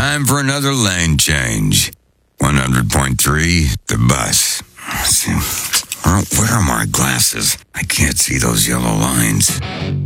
Time for another lane change. 100.3, the bus. Where are my glasses? I can't see those yellow lines.